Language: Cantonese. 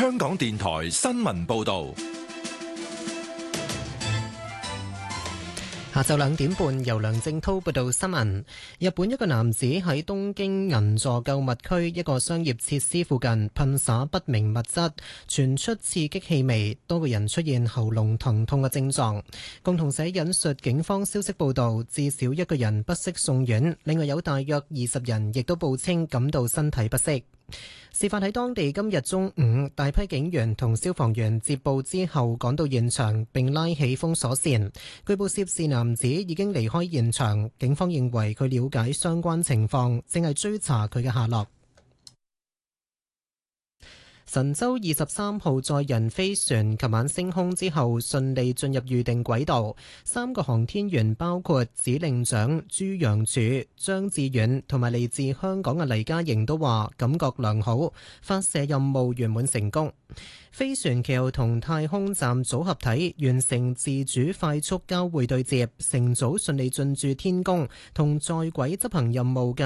香港電台新聞報道。 下晝2點半，由梁正滔報道新聞。日本一個男子喺東京銀座購物區一個商業設施附近噴灑不明物質，傳出刺激氣味，多個人出現喉嚨疼痛嘅症狀。共同社引述警方消息報道，至少一個人不適送院，另外有大約20人亦都報稱感到身體不適。事發喺當地今日中午，大批警員同消防員接報之後趕到現場並拉起封鎖線。據報涉事男子已經離開現場，警方認為佢了解相關情況，正係追查佢嘅下落。神舟23號載人飛船琴晚升空之後順利進入預定軌道，3個航天員包括指令長朱楊柱、張志遠同埋嚟自香港嘅黎嘉瑩都話感覺良好，發射任務圓滿成功。飛船其後同太空站組合體完成自主快速交會對接，乘組順利進駐天宮，同在軌執行任務嘅